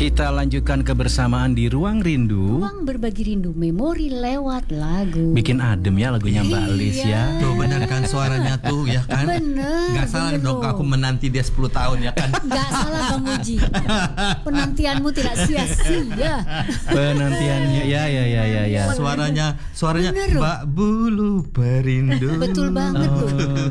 Kita lanjutkan kebersamaan di Ruang Rindu. Ruang berbagi rindu memori lewat lagu. Bikin adem ya lagunya Mbak Lis ya. Tuh benar kan suaranya tuh ya kan. Bener. Gak salah dong aku menanti dia 10 tahun ya kan. Gak salah Bang Uji. Penantianmu tidak sia-sia. Penantiannya ya. Suaranya Bener, Mbak Bulu Perindu. Betul banget tuh.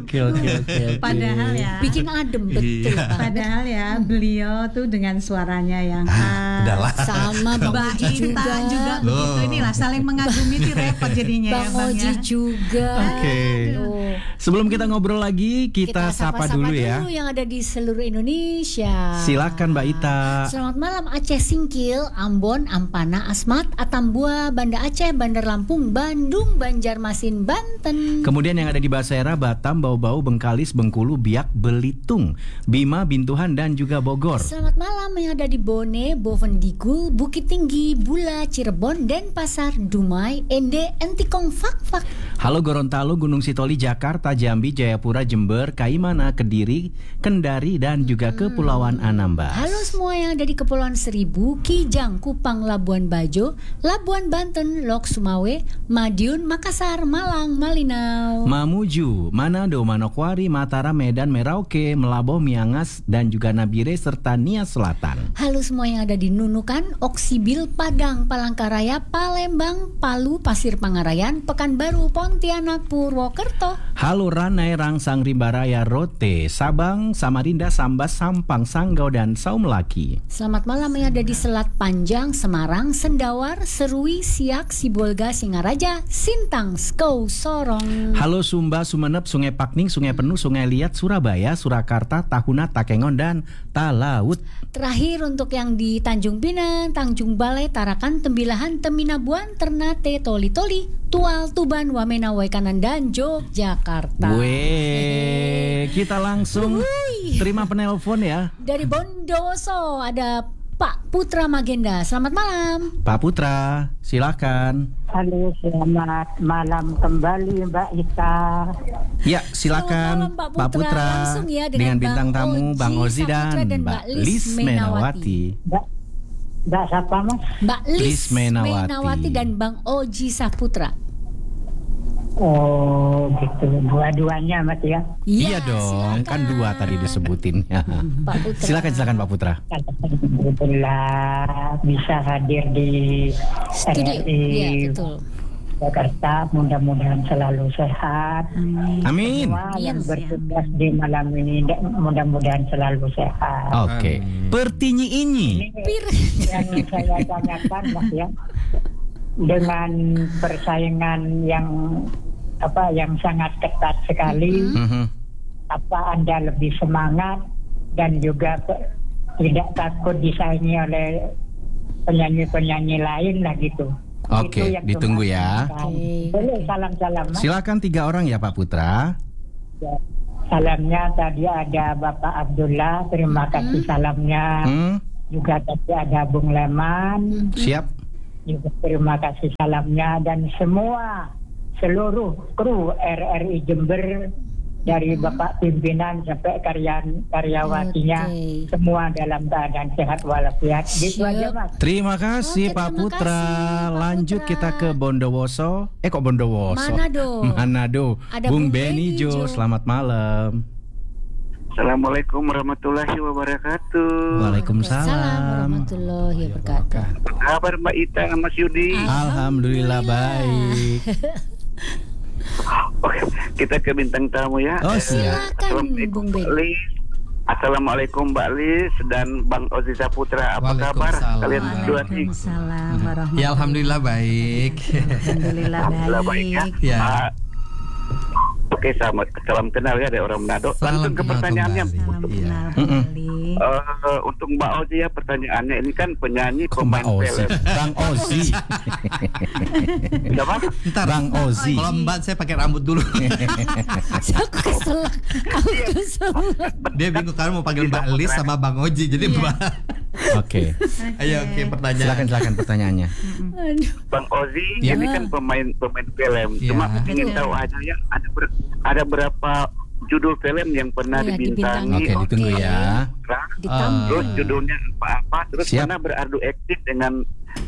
Oke. Padahal ya. Bikin adem betul. Iya. Bang. Padahal ya beliau tuh dengan suaranya yang Udahlah. Sama Bang Mbak Uji Ita juga Loh. begitu. Inilah saling mengagumi nih repot jadinya Bang ya Bang Oji ya. juga. Oke. Aduh. Sebelum kita ngobrol lagi, kita sapa sapa-sapa dulu ya. yang ada di seluruh Indonesia. Silakan Mbak Ita. Selamat malam Aceh Singkil, Ambon, Ampana, Asmat, Atambua, Banda Aceh, Bandar Lampung, Bandung, Banjarmasin, Banten. Kemudian yang ada di Basera, Batam, Bau-Bau, Bengkalis, Bengkulu, Biak, Belitung, Bima, Bintuhan, dan juga Bogor. Selamat malam yang ada di Bone, Bovendigul, Bukit Tinggi, Bula, Cirebon, Denpasar, Dumai, Ende, Entikong, Fak-Fak. Halo Gorontalo, Gunung Sitoli, Jakarta, Jambi, Jayapura, Jember, Kaimana, Kediri, Kendari, dan juga Kepulauan Anambas. Halo semua yang ada di Kepulauan Seribu, Kijang, Kupang, Labuan Bajo, Labuan Banten, Lok Sumawe, Madiun, Makassar, Malang, Malinau. Mamuju, Manado, Manokwari, Mataram, Medan, Merauke, Melabo, Miangas, dan juga Nabire serta Nia Selatan. Halo semua yang ada di Nunukan, Oksibil, Padang, Palangkaraya, Palembang, Palu, Pasir Pangarayan, Pekanbaru, Pontianak, Purwokerto. Halo Ranai, Rangsang, Rimbaraya, Rote, Sabang, Samarinda, Sambas, Sampang, Sanggau, dan Saumlaki. Selamat malam yang ada di Selat Panjang, Semarang, Sendawar, Serui, Siak, Sibolga, Singaraja, Sintang, Skou, Sorong. Halo Sumba, Sumenep, Sungai Pakning, Sungai Penuh, Sungai Liat, Surabaya, Surakarta, Tahuna, Takengon, dan Talaut. Terakhir untuk yang di Tanjung Pinang, Tanjung Balai, Tarakan, Tembilahan, Teminabuan, Ternate, Toli-Toli, Tual, Tuban, Wamena, Waikanan, dan Yogyakarta. Weh, kita langsung terima penelpon ya. Dari Bondowoso ada Pak Putra Magenda. Selamat malam. Pak Putra, silakan. Halo, selamat malam kembali Mbak Ita. Ya, silakan Selamat malam, Pak Putra, langsung ya dengan dengan bintang Bang tamu Bang Ozi Saputra dan Mbak Lis Lis Menawati. Mbak siapa Mas? Mbak Lis Lis Menawati. Menawati dan Bang Oji Saputra. Oh gitu, dua-duanya Mas ya. Iya dong, silakan. kan dua tadi disebutin. Pak Putra. Silakan Pak Putra. Alhamdulillah bisa hadir di Studio. RRI Iya, betul. Jakarta. Mudah-mudahan selalu sehat. Amin. Semua yang bertugas di malam ini mudah-mudahan selalu sehat. Oke. Pertinyi ini. Yang saya tanyakan Mas ya, dengan persaingan yang sangat ketat sekali, apa Anda lebih semangat dan juga tidak takut disaingi oleh penyanyi-penyanyi lain lah gitu. Oke, Itu yang ditunggu ya. Boleh salam-salam Mas. Silakan 3 orang ya Pak Putra. Ya. Salamnya tadi ada Bapak Abdullah, terima kasih salamnya. Juga tadi ada Bung Leman. Siap. Juga terima kasih salamnya dan seluruh kru RRI Jember dari Bapak pimpinan sampai karyawatinya semua dalam keadaan sehat walafiat. Gitu aja Mas. Terima kasih Oke, Pak terima Putra. kasih, Pak Lanjut Putra. kita ke Bondowoso. Kok Bondowoso? Manado. Ada Bung Bung Beni Beni Jo, Jo. selamat malam. Assalamualaikum warahmatullahi wabarakatuh. Waalaikumsalam. Salam warahmatullahi wabarakatuh. Apa kabar Mbak Ita sama Mas Yudi? Alhamdulillah baik. Oke, kita ke bintang tamu ya. Oh, siap. Silakan Assalamualaikum Bung Mbak Beni. Lis. Assalamualaikum Mbak Lis dan Bang Ozi Saputra. Apa kabar Waalaikumsalam. kalian berdua nih? Waalaikumsalam warahmatullahi Ya alhamdulillah baik. Alhamdulillah Alhamdulillah baik ya. baik. Ya. Oke, salam kenal ya dari orang Manado. Langsung ke kenal pertanyaannya. kembali. Salam Iya. kenal kembali. Untuk Mbak Ozi ya pertanyaannya ini kan penyanyi Kok pemain Mbak Ozi? film. Bang Ozi. Udah Mas? Ntar Bang Ozi. kalau Mbak saya pakai rambut dulu. Aku kesel. Aku kesel. Dia bingung karena mau panggil Mbak Lis sama Bang Oji. Jadi Mbak. Oke. Ayo pertanyaan. Silakan pertanyaannya. Aduh. Bang Ozi Ya. ini kan pemain film. Ya. Cuma ingin Betul. tahu aja ya ada berapa judul film yang pernah Iya, dibintangi Oke, ditunggu ya. Putra. Ditambah. Terus judulnya apa? Terus Siap. mana beradu aktif dengan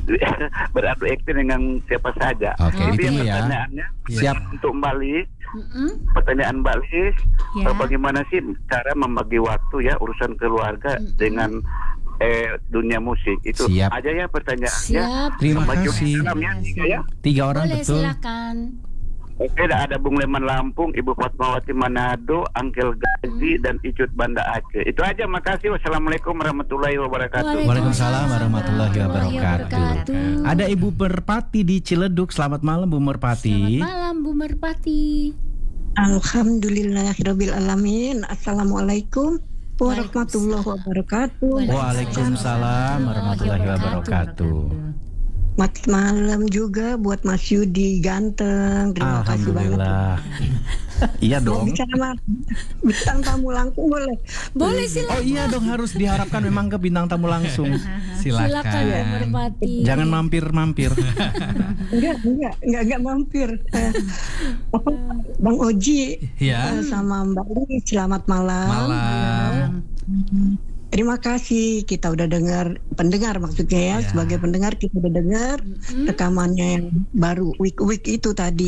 siapa saja. Oke, Tapi ditunggu ya. pertanyaannya Siap. untuk Mbak Lis, Mm-mm. pertanyaan Mbak Lis, Ya. bagaimana sih cara membagi waktu ya urusan keluarga dengan dunia musik itu Siap. aja ya pertanyaannya. Siap. Terima Sama kasih. salam ya, Nika ya. 3 orang Boleh, betul. silakan. Oke, ada Bung Leman Lampung, Ibu Fatmawati Manado, Angkel Gazi, dan Icut Banda Aceh. Itu aja, makasih. Wassalamualaikum warahmatullahi wabarakatuh. Waalaikumsalam warahmatullahi wabarakatuh. Ada Ibu Merpati di Ciledug. Selamat malam Bu Merpati. Selamat malam Bu Merpati. Alhamdulillahirabbil alamin. Assalamualaikum warahmatullahi wabarakatuh. Waalaikumsalam warahmatullahi wabarakatuh. Selamat malam juga buat Mas Yudi ganteng. Terima kasih banget. Alhamdulillah. Iya Mau dong. bicara sama bintang tamu langsung boleh? Boleh silakan. Oh iya dong, harus diharapkan memang ke bintang tamu langsung. Silakan Bu Merpati. Jangan mampir-mampir. Enggak mampir. Bang Oji Ya. sama Mbak Li, selamat malam. Malam. Terima kasih, kita udah pendengar maksudnya ya, sebagai pendengar kita udah dengar rekamannya yang baru week itu tadi.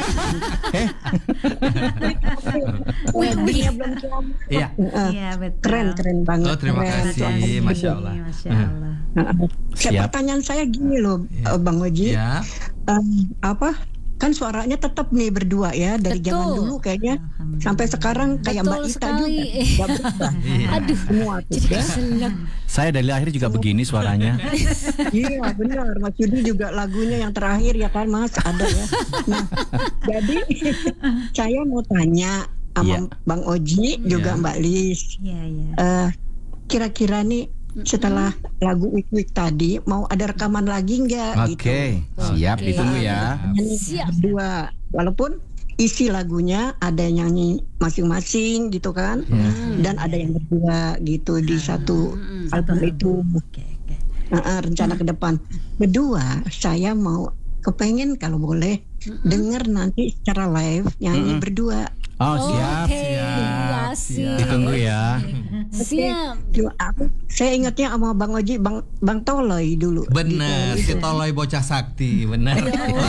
Wih. Iya. Iya, betul. Keren banget. Oh, terima keren. kasih, Masya Allah. Masya Allah. Siap. Pertanyaan saya gini loh, Bang Oji, Ya. kan suaranya tetap nih berdua ya dari Betul. zaman dulu kayaknya sampai sekarang kayak Mbak Betul Ita sekali. juga nggak berubah. Aduh, Semua tuh jadi ya. keselak. Saya dari lahir juga begini suaranya. Iya benar, Mas Yudi juga lagunya yang terakhir ya kan Mas ada ya. Nah, jadi saya mau tanya Iya. sama Bang Oji juga Iya. Mbak Lis, Iya, iya. kira-kira nih setelah lagu Week tadi mau ada rekaman lagi nggak? Oke, siap Oke. ditunggu ya. Nyanyi Siap. berdua, walaupun isi lagunya ada yang nyanyi masing-masing gitu kan, dan ada yang berdua gitu di satu album itu. Oke. Rencana ke depan. Kedua, saya mau kepengen kalau boleh denger nanti secara live nyanyi berdua. Oh, siap. Oke, iya sih. Ditunggu ya. Siap. Saya ingatnya sama Bang Oji, Bang Toloy dulu. Benar, si Toloy bocah sakti, benar.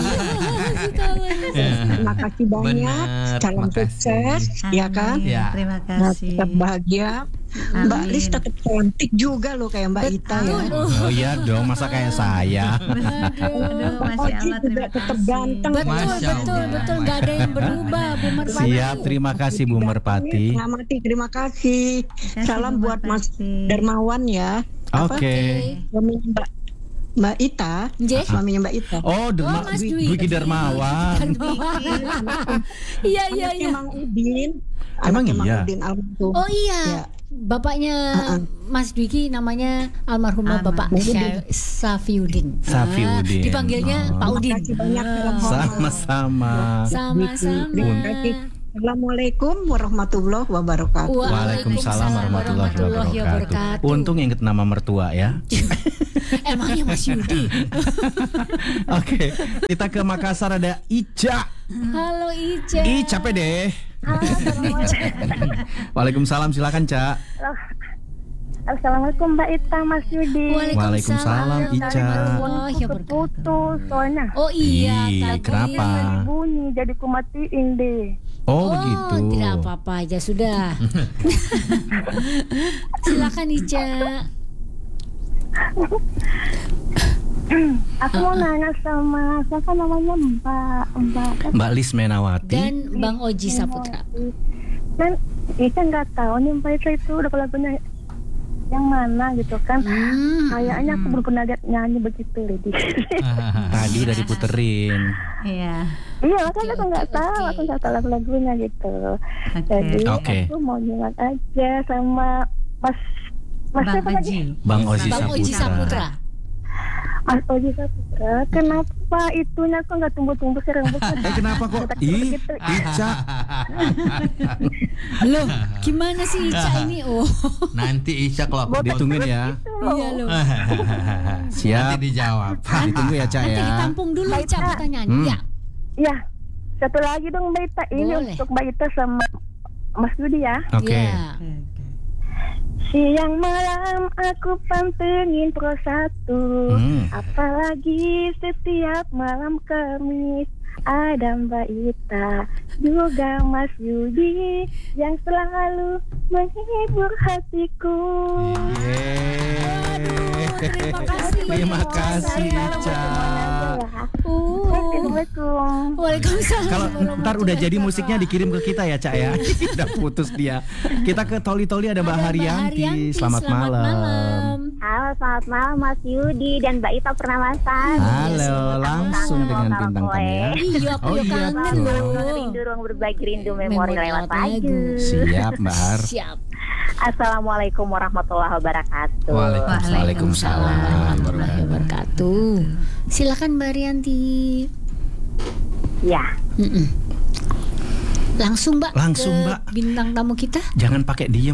Terima kasih banyak. Benar, Salam terima kasih. sukses, ya kan? Amin. Ya. Terima Nah, kasih. tetap bahagia. Mbak Amin. Lis tetap cantik juga loh kayak Mbak Ita ya. Oh iya dong, masa kayak saya. Aduh, Bang Masya Oji Allah, juga terima tetap kasih. ganteng. Betul, Masya betul, Allah. betul. Gak ada yang berubah Bu Merpati. Siap, terima kasih Bu Merpati. Mengamati, terima kasih. kasih, Salam Bu buat Mas Merpati. Darmawan ya. Oke. Suaminya Mbak Ita, Nggih. suaminya Mbak Ita. Oh, Mas Dwi. Dwiki Darmawan. Iya, Anaknya iya. Mang Udin. Emang Anaknya Mang iya? Udin almarhum. Oh iya. Ya. Bapaknya Mas Dwiki namanya almarhumah Bapak Safiuddin. Safiuddin. Dipanggilnya Oh. Pak Udin. Terima kasih banyak. Sama-sama. Sama-sama. Terima kasih. Assalamualaikum warahmatullahi wabarakatuh. Waalaikumsalam warahmatullahi wabarakatuh. Untung inget nama mertua ya. Emangnya Mas Yudi. Oke, kita ke Makassar ada Ica. Halo Ica. Ica pede. Waalaikumsalam, silakan Ca. Assalamualaikum Mbak Ita, Mas Yudi. Waalaikumsalam Ica. warahmatullahi wabarakatuh. Putus soalnya. Oh iya, Ih, tadi. kenapa? Bunyi jadi kumatiin deh. Oh, begitu. Tidak apa-apa aja sudah. Silakan Ica. Aku mau nanya sama siapa namanya Mbak Lis Menawati. Dan Bang Oji Saputra. Kan Ica nggak tahu nih Mbak Ita itu udah lagunya yang mana gitu kan. Kayaknya aku belum pernah lihat nyanyi begitu Lady. Tadi udah diputerin. Iya. Iya, makanya aku nggak Oke, tahu, oke. aku nggak tahu lagu-lagunya gitu. Oke. Jadi Oke. aku mau nyimak aja sama Mas Bang siapa lagi? Oji. Bang Oji Bang Oji Saputra. Mas Oji Saputra. Kenapa itunya kok nggak tumbuh-tumbuh sih rambutnya? Kenapa kok? Ih, Ica. Loh, gimana sih Ica ini? Oh, Nanti Ica kalau aku Ditungguin ya. iya loh. Siap. Nanti dijawab. Ditunggu ya, Ca Nanti ya. ditampung dulu Ica pertanyaan. Ya. Iya. Satu lagi dong Mbak Ita. Ini Boleh. untuk Mbak Ita sama Mas Yudi ya. Oke. Ya. Siang malam aku pantengin Pro 1, apalagi setiap malam Kamis ada Mbak Ita, juga Mas Yudi yang selalu menghibur hatiku. Terima kasih Ica. Assalamualaikum. Waalaikumsalam. Kalau ntar udah jadi musiknya dikirim ke kita ya Cak ya. Udah putus dia. Kita ke Toli-Toli ada Mbak Haryanti. Selamat malam. Halo, selamat malam Mas Yudi dan Mbak Ita Purnamasa. Halo, langsung dengan bintang tamu ya. Iya, aku kangen loh. Rindu ruang berbagi, rindu memori lewat lagu. Siap Mbak Har. Siap. Assalamualaikum warahmatullahi wabarakatuh. Waalaikumsalam warahmatullahi wabarakatuh. Silakan Mbak Rianti. Ya. Langsung Mbak. Langsung, ke Mbak. Bintang tamu kita. Jangan pakai diem.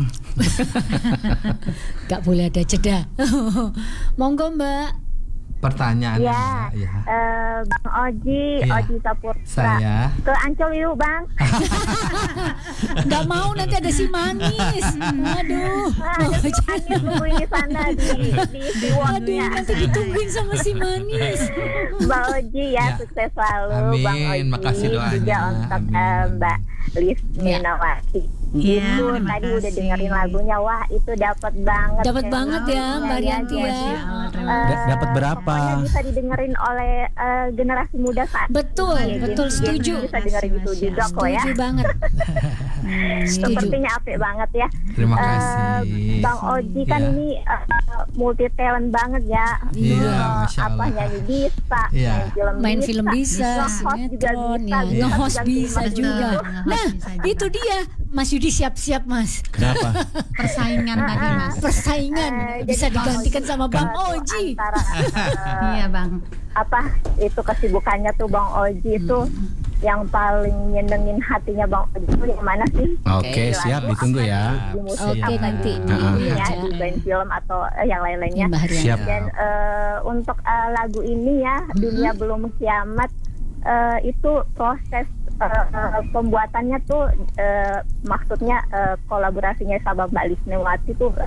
Gak boleh ada jeda. Monggo Mbak. Pertanyaannya Bang Oji, Iya. Oji Saputra. Saya Ke Ancol yuk Bang. Gak mau nanti ada si manis. Aduh. Ada Anis nungguin di sana di Aduh, Siwonnya. nanti ditungguin sama si manis. Mbak Oji ya, Ya. sukses selalu. Amin, Bang Oji. makasih doanya. Juga untuk Amin. Mbak Lis Ya. Minawati. Iya, Itu terima tadi udah kasih. dengerin lagunya, wah itu dapat banget. Dapat banget ya Mbak Rianti ya. Dapat berapa? Pokoknya bisa didengerin oleh generasi muda saat Betul, ini. betul, Jadi setuju. Bisa dengerin itu juga kok ya. Setuju banget. Setuju. Sepertinya apik banget ya. terima kasih. Bang Oji kan Ya. ini multi talent banget ya. Iya, Masya Apa Allah. nyanyi bisa, Iya. Main film bisa, nge-host juga sinetron bisa, ya, nge-host ganti bisa Mas juga. Nge-host Nah, bisa juga. itu dia. Mas Yudi siap-siap Mas. Kenapa? Persaingan tadi Mas. Persaingan bisa jadi Bang digantikan Oji sama Bang tuh Oji. Antara Iya Bang. apa itu kesibukannya tuh Bang Oji itu yang paling nyenengin hatinya Bang Oji itu yang mana sih? Oke, siap ditunggu ya. Di musik Oke, apa nanti di ini ya, dibaca. di band film atau yang lain-lainnya. Mbak Haryanti. Siap. Dan untuk lagu ini ya, Dunia Belum Kiamat, itu proses pembuatannya tuh maksudnya kolaborasinya sama Mbak Lisnewati tuh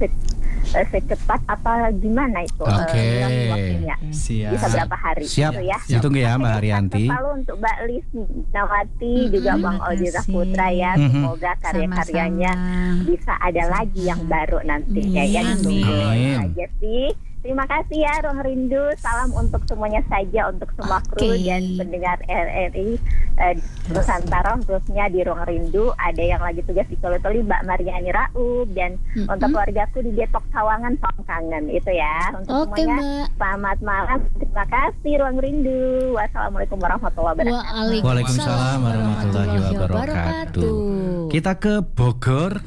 secepat apa gimana itu Oke. waktunya? Siap. Bisa berapa hari? Siap. Gitu ya. Ditunggu ya Mbak Haryanti. Selalu untuk Mbak Lisnawati juga Bang Oji makasih. Saputra ya. Semoga karya-karyanya bisa ada lagi yang baru nantinya ya. Ditunggu Amin. aja sih. Terima kasih ya Ruang Rindu. Salam untuk semuanya saja, untuk semua kru Oke. dan pendengar RRI Nusantara, khususnya di Ruang Rindu. Ada yang lagi tugas di Toli-Toli, Mbak Mariani Raub, dan untuk keluargaku di Depok Sawangan, Pangkangan itu ya. Untuk Oke semuanya Mbak. selamat malam. Terima kasih Ruang Rindu. Wassalamualaikum warahmatullahi wabarakatuh. Waalaikumsalam warahmatullahi wabarakatuh. Kita ke Bogor.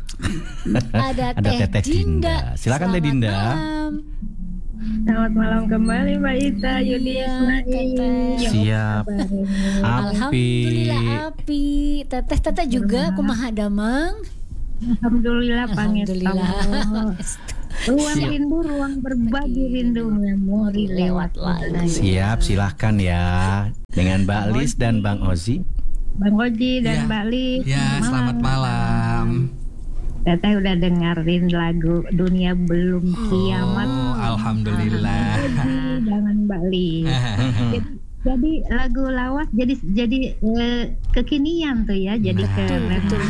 Ada Teh Dinda. Silakan Teh Selamat Dinda. malam. Selamat malam kembali Mbak Ita, Yudi, Iya, Ismail. Teteh. Siap. Alhamdulillah Api. api. Teteh juga kumaha damang. Alhamdulillah Alhamdulillah. Ruang Siap. rindu, ruang berbagi rindu memori lewat lagu. Siap, silahkan ya. Dengan Mbak Lis dan Bang Ozi. Bang Oji dan Ya. Mbak Lis. Ya, selamat malam. Teteh udah dengerin lagu Dunia Belum Kiamat. Oh, alhamdulillah. Oji dengan Mbak Lis. Jadi lagu lawas jadi kekinian tuh ya, jadi keren. Betul.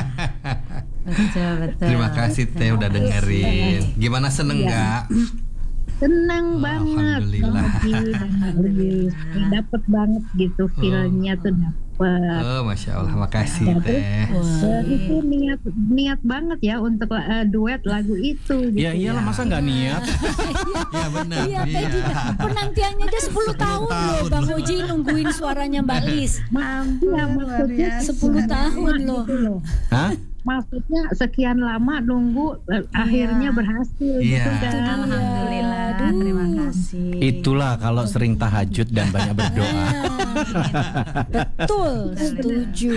Betul. Terima kasih Teh udah dengerin. Gimana seneng nggak? Senang banget. Alhamdulillah. Bang Oji dan Mbak Lis. Dapet banget gitu feel-nya tuh dapet. Oh, Masya Allah, makasih Teh. Itu niat banget ya untuk duet lagu itu gitu. Ya iyalah, masa nggak niat? Ya benar. Iya, Teh Dinda. Penantiannya aja 10 tahun loh Bang Oji nungguin suaranya Mbak Lis. Iya, maksudnya 10 tahun loh. gitu loh. Hah? Maksudnya sekian lama nunggu akhirnya berhasil Iya. gitu kan. Alhamdulillah. Aduh. Terima kasih. Itulah kalau sering tahajud dan banyak berdoa. Betul, setuju.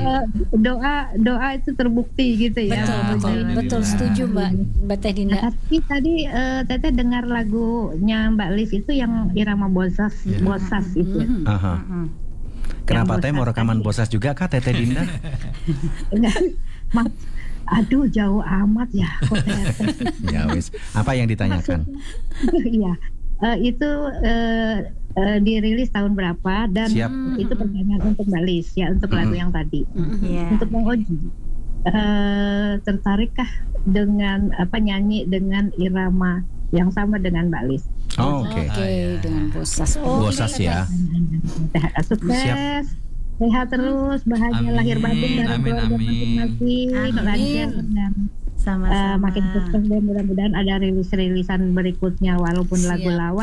Doa itu terbukti gitu ya. Betul, setuju Mbak Teh Dinda. Tapi tadi Teteh dengar lagunya Mbak Lis itu yang irama bosas itu. Aha. Kenapa Yang Teh mau bosas rekaman tadi. bosas juga kah Teteh Dinda? Enggak, Aduh, jauh amat ya. Ya wis, apa yang ditanyakan? Iya, itu dirilis tahun berapa dan itu pertanyaan untuk Mbak Lis ya, untuk lagu yang tadi. Untuk Bang Oji, tertarikkah dengan nyanyi dengan irama yang sama dengan Mbak Lis? Oke, dengan Bosas. Bosas ya. Sukses, sehat terus, bahagia lahir batin dari keluarga masing-masing, lancar dan makin sukses, dan mudah-mudahan ada rilis-rilisan berikutnya walaupun lagu lawas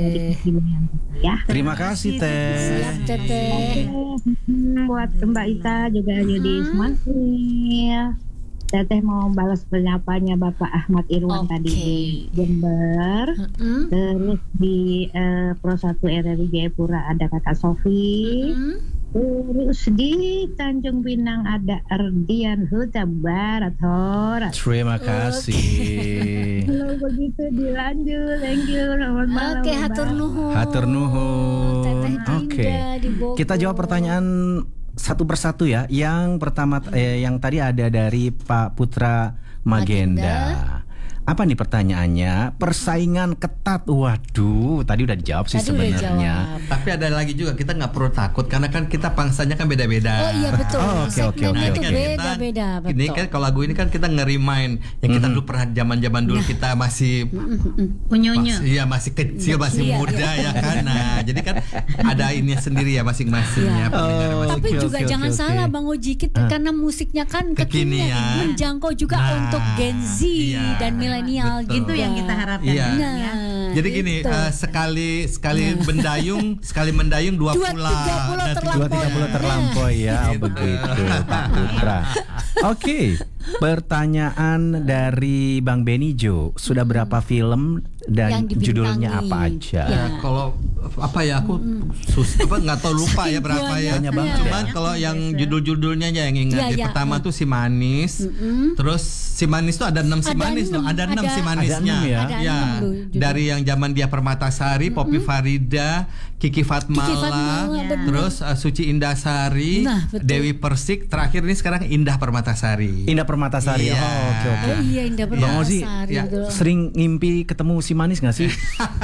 ya. Terima kasih Teh. Siap Teteh. Buat Mbak Ita juga jadi semangat. Teteh mau balas penyapanya Bapak Ahmad Irwan tadi di Jember. Terus di Pro 1 RRI Jayapura ada Kakak Sofi. Terus di Tanjung Pinang ada Ardian Huta Barat Horat. Terima kasih. Kalau begitu dilanjut. Thank you. Selamat malam. Oke, hatur nuhun. Hatur nuhun. Teteh Dinda di Bogor. Kita jawab pertanyaan satu persatu ya. Yang pertama yang tadi ada dari Pak Putra Magenda. Apa nih pertanyaannya? Persaingan ketat. Waduh, tadi udah dijawab sih sebenarnya. Tapi ada lagi juga, kita nggak perlu takut karena kan kita pangsanya kan beda-beda. Oh iya betul. Oke. Nah, itu beda-beda. Ini kan kalau lagu ini kan kita nge-remind yang kita dulu pernah zaman-zaman dulu kita masih unyu-unyu. Iya, masih kecil, masih muda ya kan. Nah, jadi kan ada ini sendiri ya masing-masingnya. Tapi juga jangan salah Bang Oji, kita karena musiknya kan kekinian, menjangkau juga untuk Gen Z dan milenial gitu yang kita harapkan. Iya. Jadi gini, sekali mendayung dua pulau terlampaui ya. Begitu Pak Putra. Oke, pertanyaan dari Bang Benijo, sudah berapa film dan judulnya apa aja? Kalau apa ya, aku nggak tahu, lupa ya berapa ya. Cuman kalau yang judul-judulnya aja yang ingat. Yang pertama tuh Si Manis. Terus Si Manis tuh ada 6 Si Manis dong. Ada 6 Si Manisnya. Ya. Dari yang zaman dia Permatasari, Poppy Farida, Kiki Fatmala, terus Suci Indasari, Dewi Persik, terakhir ini sekarang Indah Permatasari. Indah Permatasari. Iya. Oke. Oh iya, Indah Permatasari. Sering ngimpi ketemu Si Manis nggak sih?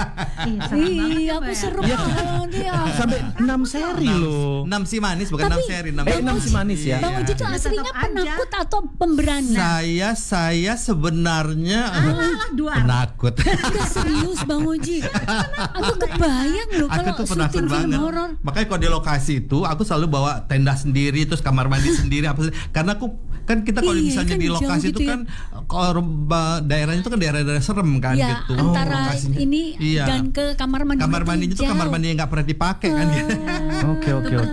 Iya, aku seru banget ya. Sampai 6 seri loh. 6 Si Manis, bukan 6 seri. 6 Si Manis ya. Bang Oji tuh aslinya penakut atau pemberani? Saya sebenarnya penakut. Udah serius Bang Oji. Aku kebayang loh kalau syuting film horor. Makanya kalau di lokasi itu aku selalu bawa tenda sendiri, terus kamar mandi sendiri apa sendiri. Karena aku kan kita kalau misalnya di lokasi itu kan kalau daerahnya itu kan daerah-daerah serem kan gitu. Antara ini dan ke kamar mandi. Kamar mandinya itu kamar mandi yang nggak pernah dipakai kan gitu. Oke.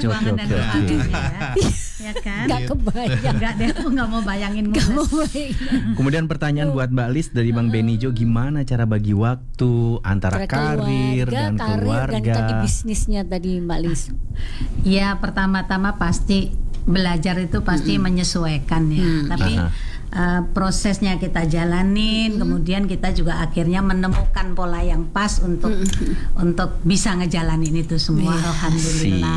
Ya kan? Gak kebayang. Gak deh, aku gak mau bayangin. Kemudian pertanyaan buat Mbak Lis dari Bang Benijo, gimana cara bagi waktu antara karir dan keluarga? Dan tadi bisnisnya tadi Mbak Lis. Ya, pertama-tama pasti belajar itu pasti menyesuaikan ya. Tapi prosesnya kita jalanin, kemudian kita juga akhirnya menemukan pola yang pas untuk bisa ngejalanin itu semua. Alhamdulillah.